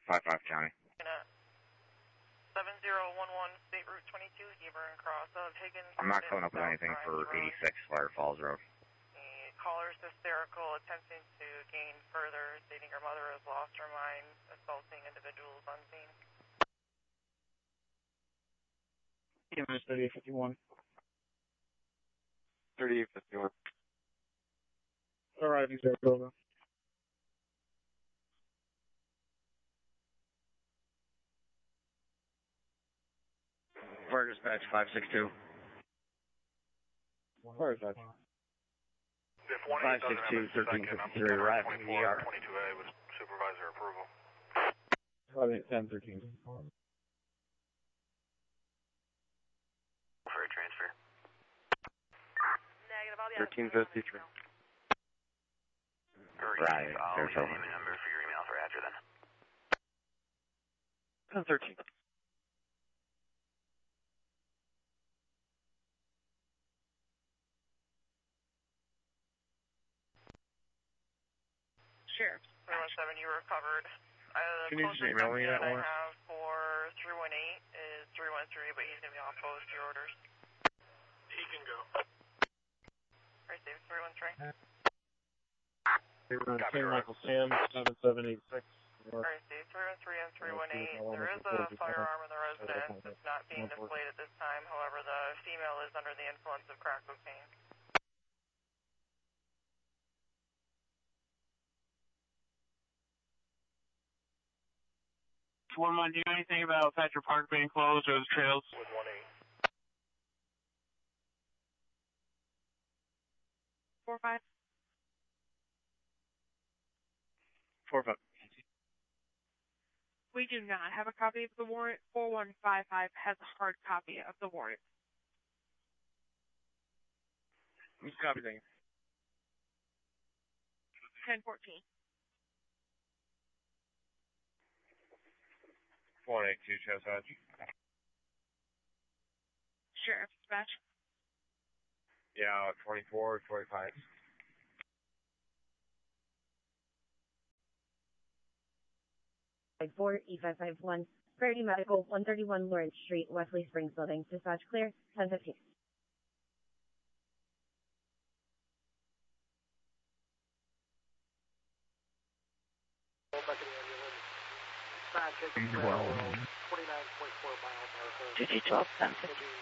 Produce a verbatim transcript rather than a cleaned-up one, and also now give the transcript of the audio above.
five five County. seven zero one one State Route twenty-two, Hebron, cross of Higgins. I'm not coming up with anything for eighty-six Flyer Falls Road. The caller's hysterical, attempting to gain further, stating her mother has lost her mind, assaulting individuals unseen. E M S thirty-eight fifty-one. thirty-eight fifty-one. Arriving Saratoga. Fire dispatch five six two. Fire dispatch. five six two, thirteen fifty-three, arriving E R. twenty-two A with supervisor approval. five eight ten thirteen. For a transfer. Negative, I'll be thirteen fifty-three. Right, I'll there's need your over. name and number for your email for after then. ten thirteen. Sheriff. three one seven, you were covered. Uh, the Can you just closest email me that I one? have for three one eight is three one three, but he's going to be on post your orders. He can go. Right, Dave, three one three. Saint Michael Sam, seven seven eight six. Alright, Steve, three one three and three one eight. There is a firearm in the residence. It's not being displayed at this time. However, the female is under the influence of crack cocaine. One mind, do you know anything about Thatcher Park being closed or the trails? With one eight. Four five. Four five. We do not have a copy of the warrant. four one five five has a hard copy of the warrant. Who's copy thing? ten fourteen. Four eight two, Chestnut. Sheriff, dispatch. Yeah, twenty-four, twenty-five. four E five five one, Priority Medical, one thirty-one Lawrence Street, Wesley Springs Building. Dispatch clear, ten fifteen. twenty-nine point four miles north of G G twelve, ten fifteen.